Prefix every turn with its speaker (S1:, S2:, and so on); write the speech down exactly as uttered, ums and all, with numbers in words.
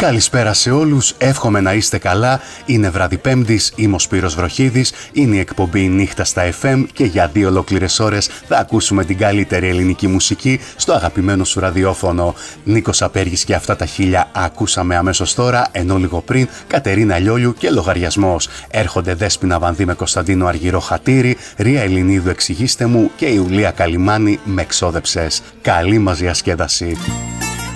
S1: Καλησπέρα σε όλους, εύχομαι να είστε καλά. Είναι βράδυ Πέμπτης, είμαι ο Σπύρος Βροχίδης, είναι η εκπομπή Νύχτα στα εφ εμ και για δύο ολόκληρες ώρες θα ακούσουμε την καλύτερη ελληνική μουσική στο αγαπημένο σου ραδιόφωνο. Νίκος Απέργης και αυτά τα χίλια ακούσαμε αμέσως τώρα, ενώ λίγο πριν Κατερίνα Λιόλιου και Λογαριασμός. Έρχονται Δέσποινα Βανδύ με Κωνσταντίνο Αργυρό Χατήρι, Ρία Ελληνίδου Εξηγήστε μου και Ιουλία Καλιμάνη με Ξόδεψες. Καλή μας διασκέδαση.